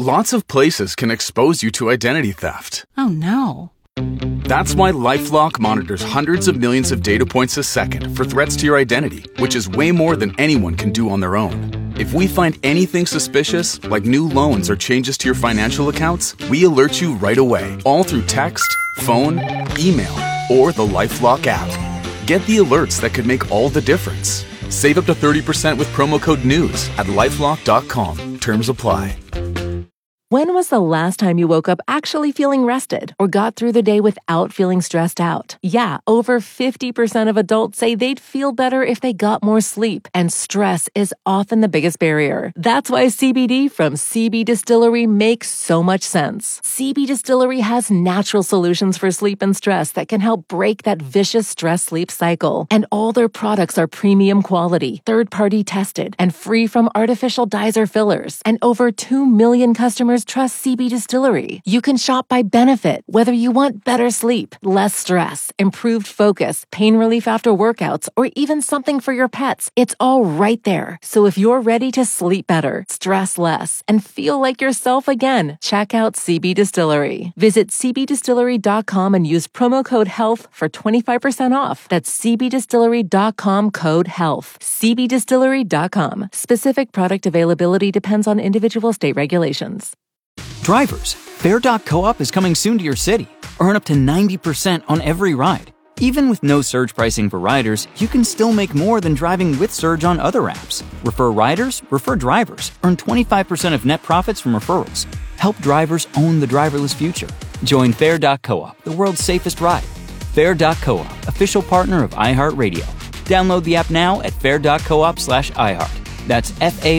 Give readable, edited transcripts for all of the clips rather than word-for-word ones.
Lots of places can expose you to identity theft. Oh no. That's why LifeLock monitors hundreds of millions of data points a second for threats to your identity, which is way more than anyone can do on their own. If we find anything suspicious, like new loans or changes to your financial accounts, we alert you right away, all through text, phone, email, or the LifeLock app. Get the alerts that could make all the difference. Save up to 30% with promo code NEWS at LifeLock.com. Terms apply. When was the last time you woke up actually feeling rested or got through the day without feeling stressed out? Yeah, over 50% of adults say they'd feel better if they got more sleep, and stress is often the biggest barrier. That's why CBD from CB Distillery makes so much sense. CB Distillery has natural solutions for sleep and stress that can help break that vicious stress-sleep cycle. And all their products are premium quality, third-party tested, and free from artificial dyes or fillers. And over 2 million customers trust CB Distillery. You can shop by benefit, whether you want better sleep, less stress, improved focus, pain relief after workouts, or even something for your pets. It's all right there. So if you're ready to sleep better, stress less, and feel like yourself again, check out CB Distillery. Visit cbdistillery.com and use promo code HEALTH for 25% off. That's cbdistillery.com code HEALTH. cbdistillery.com. Specific product availability depends on individual state regulations. Drivers, Fair.coop is coming soon to your city. Earn up to 90% on every ride. Even with no surge pricing for riders, you can still make more than driving with Surge on other apps. Refer riders, refer drivers. Earn 25% of net profits from referrals. Help drivers own the driverless future. Join Fair.coop, the world's safest ride. Fair.coop, official partner of iHeartRadio. Download the app now at fair.coop/iHeart. That's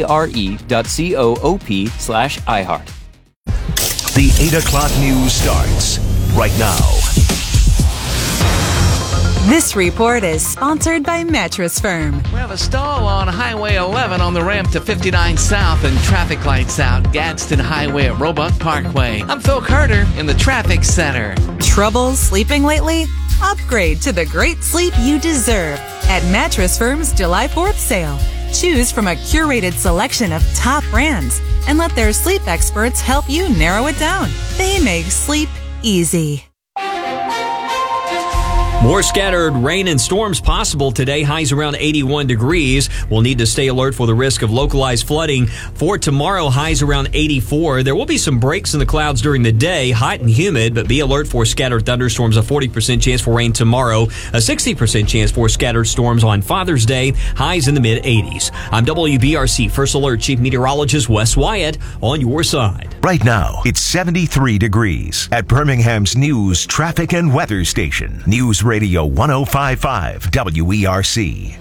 FARE.coop/iHeart. The 8 o'clock news starts right now. This report is sponsored by Mattress Firm. We have a stall on Highway 11 on the ramp to 59 South and traffic lights out. Gadsden Highway at Roebuck Parkway. I'm Phil Carter in the traffic center. Trouble sleeping lately? Upgrade to the great sleep you deserve at Mattress Firm's July 4th sale. Choose from a curated selection of top brands and let their sleep experts help you narrow it down. They make sleep easy. More scattered rain and storms possible today. Highs around 81 degrees. We'll need to stay alert for the risk of localized flooding. For tomorrow, highs around 84. There will be some breaks in the clouds during the day. Hot and humid, but be alert for scattered thunderstorms. A 40% chance for rain tomorrow. A 60% chance for scattered storms on Father's Day. Highs in the mid-80s. I'm WBRC First Alert Chief Meteorologist Wes Wyatt on your side. Right now, it's 73 degrees at Birmingham's News, Traffic, and Weather Station. News Radio 105.5 WERC.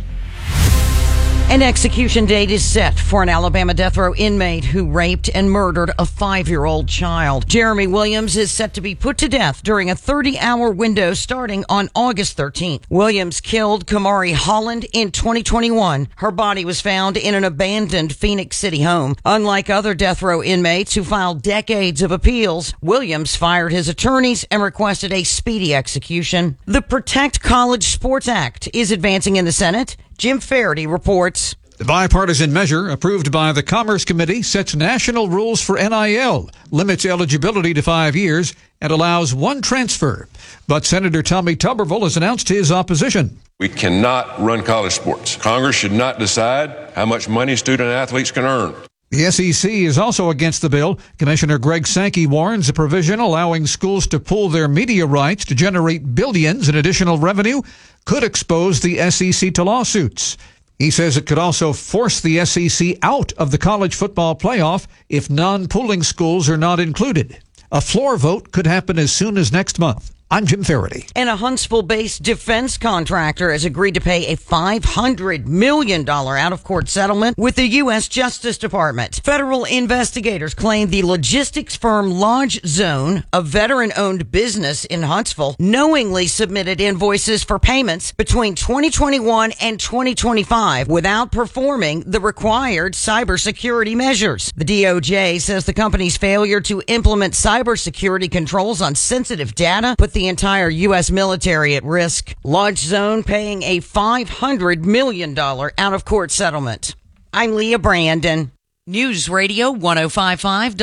An execution date is set for an Alabama death row inmate who raped and murdered a 5-year-old child. Jeremy Williams is set to be put to death during a 30-hour window starting on August 13th. Williams killed Kamari Holland in 2021. Her body was found in an abandoned Phoenix City home. Unlike other death row inmates who filed decades of appeals, Williams fired his attorneys and requested a speedy execution. The Protect College Sports Act is advancing in the Senate. Jim Faraday reports. The bipartisan measure approved by the Commerce Committee sets national rules for NIL, limits eligibility to 5 years, and allows one transfer. But Senator Tommy Tuberville has announced his opposition. We cannot run college sports. Congress should not decide how much money student athletes can earn. The SEC is also against the bill. Commissioner Greg Sankey warns a provision allowing schools to pool their media rights to generate billions in additional revenue could expose the SEC to lawsuits. He says it could also force the SEC out of the college football playoff if non-pooling schools are not included. A floor vote could happen as soon as next month. I'm Jim Faraday. And a Huntsville-based defense contractor has agreed to pay a $500 million out-of-court settlement with the U.S. Justice Department. Federal investigators claim the logistics firm Lodge Zone, a veteran-owned business in Huntsville, knowingly submitted invoices for payments between 2021 and 2025 without performing the required cybersecurity measures. The DOJ says the company's failure to implement cybersecurity controls on sensitive data put the entire U.S. military at risk. Lodge Zone paying a $500 million out-of-court settlement. I'm Leah Brandon. News Radio 105.5